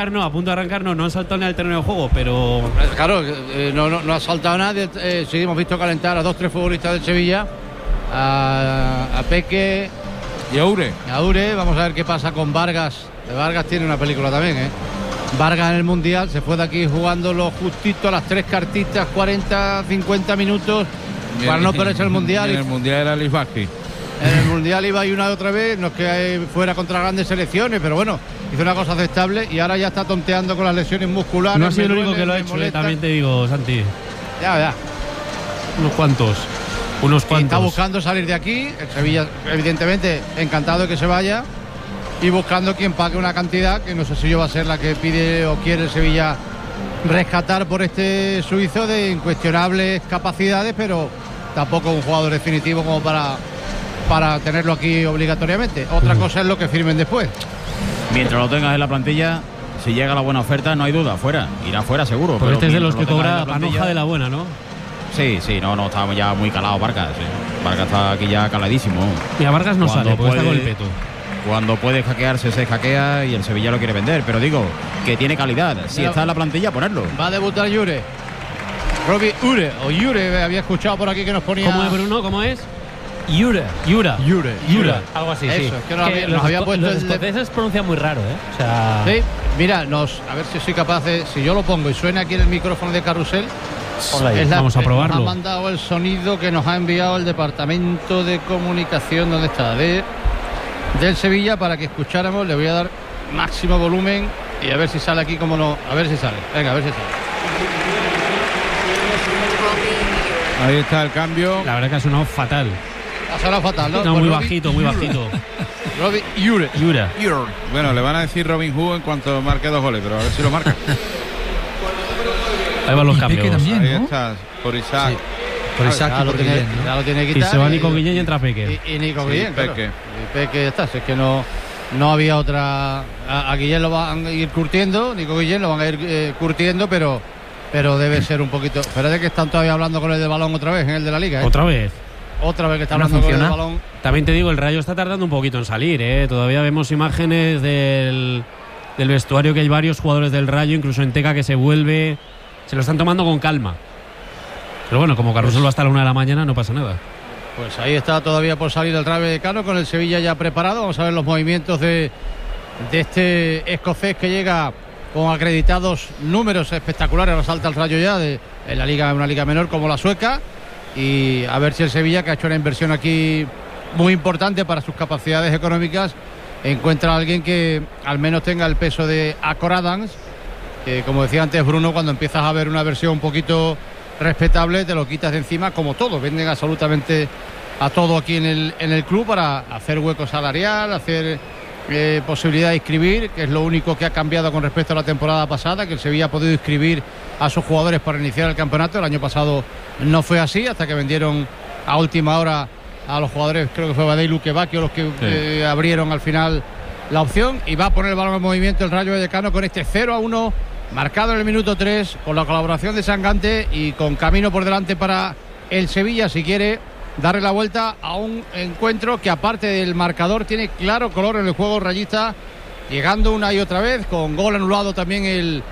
No, a punto de arrancar no han saltado ni al terreno de juego, pero... Claro, no ha saltado nadie. Sí, hemos visto calentar a 2-3 futbolistas del Sevilla, a Peque y a Ure. Vamos a ver qué pasa con Vargas. Vargas tiene una película también, ¿eh? Vargas en el Mundial se fue de aquí jugando lo justito a las 3 cartitas, 40, 50 minutos para no perderse el Mundial. En el Mundial era Lisbaki. En el Mundial iba y una y otra vez, no es que fuera contra grandes selecciones, pero bueno, hizo una cosa aceptable y ahora ya está tonteando con las lesiones musculares. No ha sido el único que lo ha hecho, también te digo, Santi. Ya. Unos cuantos. Y está buscando salir de aquí. El Sevilla, evidentemente, encantado de que se vaya y buscando quien pague una cantidad que no sé si yo va a ser la que pide o quiere el Sevilla rescatar por este suizo de incuestionables capacidades, pero tampoco un jugador definitivo como para tenerlo aquí obligatoriamente. Otra cosa es lo que firmen después. Mientras lo tengas en la plantilla, si llega la buena oferta, no hay duda, fuera. Irá fuera seguro. Porque este es de los que cobra panoja de la buena, ¿no? Sí, no, estamos ya muy calados Vargas. Sí. Vargas está aquí ya caladísimo. Y a Vargas no sale, porque está con el peto. Cuando puede hackearse, se hackea y el Sevilla lo quiere vender. Pero digo, que tiene calidad. Si está en la plantilla, ponerlo. Va a debutar Yure. Robbie Yure, había escuchado por aquí que nos ponía... ¿Cómo es, Bruno? ¿Cómo es? Yura. Algo así, sí. Eso, es que nos había puesto los escoceses pronuncian muy raro, ¿eh? O sea... Sí, mira, a ver si soy capaz de... Si yo lo pongo y suena aquí en el micrófono de Carrusel... Vamos a probarlo. Nos ha mandado el sonido que nos ha enviado el departamento de comunicación, ¿dónde está? Del Sevilla, para que escucháramos. Le voy a dar máximo volumen y a ver si sale aquí, como no. A ver si sale. Venga, a ver si sale. Ahí está el cambio. La verdad que ha sonado fatal. Ha sonado fatal, ¿no? No, muy bajito. Robbie Yure. Bueno, le van a decir Robin Hood en cuanto marque 2 goles, pero a ver si lo marca. Ahí van los cambios. También, ¿no? Ahí está, por Isaac. Sí. Por Isaac y por Guillén, ¿no? Ya lo tiene que quitar. Y se va Nico Guillén y entra Peque. Y Nico Guillén, Peque. Claro. Y Peque ya está. Si es que no había otra. A Guillén lo van a ir curtiendo. Nico Guillén lo van a ir curtiendo, pero debe ser un poquito. Espérate que están todavía hablando con el del balón otra vez, en el de la liga. ¿Otra vez que está hablando con el del balón. También te digo, el Rayo está tardando un poquito en salir, ¿eh? Todavía vemos imágenes del vestuario, que hay varios jugadores del Rayo, incluso en Teca, que se vuelve. Se lo están tomando con calma. Pero bueno, como Carrusel va hasta la 1 de la mañana, no pasa nada. Pues ahí está todavía por salir el Rayo Vallecano, con el Sevilla ya preparado. Vamos a ver los movimientos de este escocés que llega con acreditados números espectaculares. Ahora salta el Rayo ya en la liga, una liga menor como la sueca. Y a ver si el Sevilla, que ha hecho una inversión aquí muy importante para sus capacidades económicas, encuentra a alguien que al menos tenga el peso de Acor Adams, que, como decía antes Bruno, cuando empiezas a ver una versión un poquito respetable, te lo quitas de encima, como todo. Venden absolutamente a todo aquí en el club para hacer hueco salarial, hacer posibilidad de inscribir, que es lo único que ha cambiado con respecto a la temporada pasada, que el Sevilla ha podido inscribir a sus jugadores para iniciar el campeonato. El año pasado no fue así, hasta que vendieron a última hora a los jugadores, creo que fue Badei y Luque Bacchio los que abrieron al final la opción, y va a poner el balón en movimiento el Rayo Vallecano con este 0-1 marcado en el minuto 3, con la colaboración de Sangante y con camino por delante para el Sevilla, si quiere darle la vuelta a un encuentro que, aparte del marcador, tiene claro color en el juego rayista, llegando una y otra vez, con gol anulado también el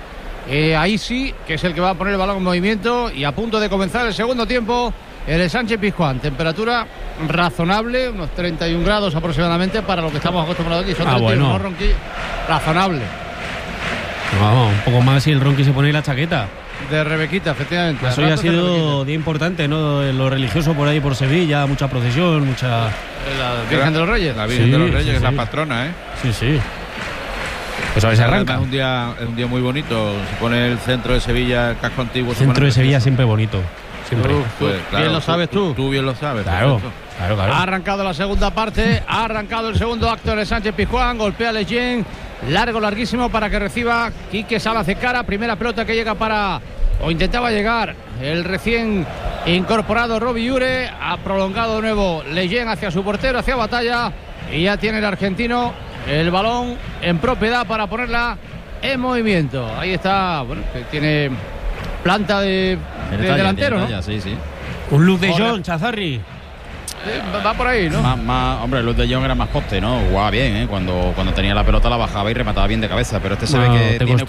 Aisi, que es el que va a poner el balón en movimiento, y a punto de comenzar el segundo tiempo el Sánchez-Pizjuán. Temperatura razonable, unos 31 grados aproximadamente para lo que estamos acostumbrados aquí. Son 31, bueno. Ronqui, razonable. Vamos, un poco más si el Ronqui se pone la chaqueta. De Rebequita, efectivamente. Eso ya ha sido día importante, ¿no? Lo religioso por ahí, por Sevilla, mucha procesión, mucha... La Virgen de los Reyes. La Virgen de los Reyes, que es la patrona, ¿eh? Sí. Pues a ver si arranca. Es un día muy bonito. Se pone el centro de Sevilla, el casco antiguo. El centro de Sevilla siempre bonito. Siempre. Pues, claro, bien lo sabes tú. Tú bien lo sabes. Claro. Ha arrancado la segunda parte, ha arrancado el segundo acto de Sánchez-Pizjuán, golpea a Leyen, larguísimo para que reciba Quique Salas de cara. Primera pelota que llega o intentaba llegar el recién incorporado Robbie Yure. Ha prolongado de nuevo Leyen hacia su portero, hacia Batalla, y ya tiene el argentino el balón en propiedad para ponerla en movimiento. Ahí está, bueno, que tiene planta de delantero, ¿no? Sí. Un look de John, Chazarri. Va por ahí, ¿no? Hombre, Luke de Jong era más poste, ¿no? Jugaba bien, ¿eh? Cuando tenía la pelota la bajaba y remataba bien de cabeza, pero este se ve No, que te tiene costó